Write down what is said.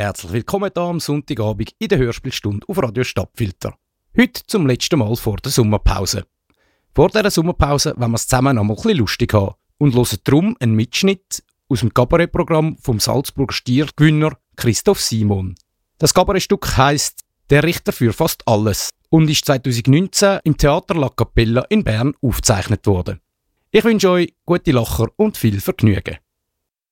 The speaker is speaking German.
herzlich willkommen hier am Sonntagabend in der Hörspielstunde auf Radio Stadtfilter. Heute zum letzten Mal vor der Sommerpause. Vor dieser Sommerpause wollen wir es zusammen noch mal ein bisschen lustig haben und hören darum einen Mitschnitt aus dem Kabarettprogramm vom Salzburger Stiergewinner Christoph Simon. Das Kabarettstück heisst «Der Richter für fast alles» und ist 2019 im Theater La Capella in Bern aufgezeichnet worden. Ich wünsche euch gute Lacher und viel Vergnügen.